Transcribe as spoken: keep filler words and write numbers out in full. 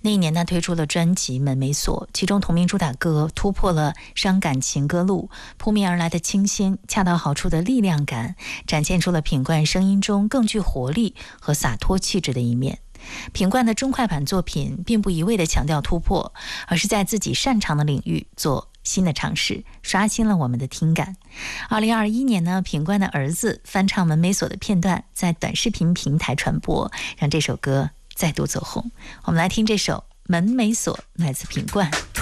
那一年呢，推出了专辑《门没锁》，其中同名主打歌突破了伤感情歌路，扑面而来的清新，恰到好处的力量感，展现出了品冠声音中更具活力和洒脱气质的一面。品冠的中快板作品并不一味地强调突破，而是在自己擅长的领域做新的尝试，刷新了我们的听感。二零二一年呢，品冠的儿子翻唱《门没锁》的片段，在短视频平台传播，让这首歌再度走红。我们来听这首《门没锁》，来自品冠。